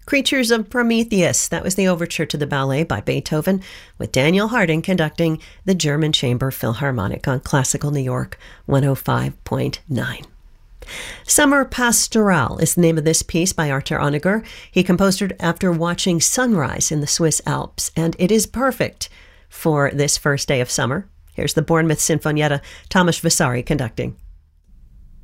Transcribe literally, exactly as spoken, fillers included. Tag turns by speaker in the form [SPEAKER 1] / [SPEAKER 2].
[SPEAKER 1] Creatures of Prometheus. That was the overture to the ballet by Beethoven, with Daniel Harding conducting the German Chamber Philharmonic on Classical New York one oh five point nine. Summer Pastoral is the name of this piece by Artur Honegger. He composed it after watching sunrise in the Swiss Alps, and it is perfect for this first day of summer. Here's the Bournemouth Sinfonietta, Thomas Vasari conducting.